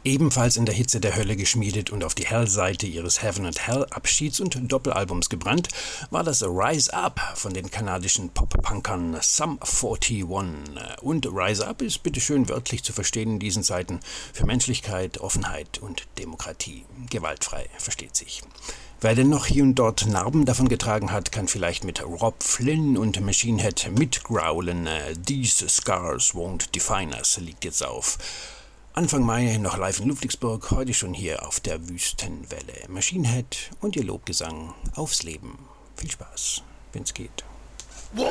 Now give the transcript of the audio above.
Ebenfalls in der Hitze der Hölle geschmiedet und auf die Hell-Seite ihres Heaven and Hell Abschieds- und Doppelalbums gebrannt, war das Rise Up von den kanadischen Pop-Punkern Sum 41. Und Rise Up ist bitteschön wörtlich zu verstehen in diesen Zeiten für Menschlichkeit, Offenheit und Demokratie. Gewaltfrei, versteht sich. Wer denn noch hier und dort Narben davon getragen hat, kann vielleicht mit Rob Flynn und Machine Head mitgrowlen. These Scars Won't Define Us liegt jetzt auf. Anfang Mai noch live in Ludwigsburg, heute schon hier auf der Wüstenwelle. Machine Head und ihr Lobgesang aufs Leben. Viel Spaß, wenn's geht.